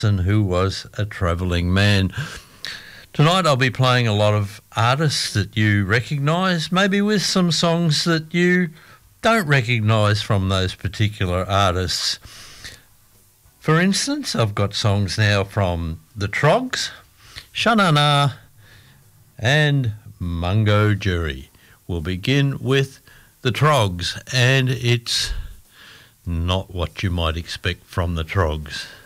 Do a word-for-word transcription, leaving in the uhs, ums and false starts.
who was a travelling man. Tonight I'll be playing a lot of artists that you recognise, maybe with some songs that you don't recognise from those particular artists. For instance, I've got songs now from The Troggs, Sha-Na-Na and Mungo Jerry. We'll begin with The Troggs, and it's not what you might expect from The Troggs.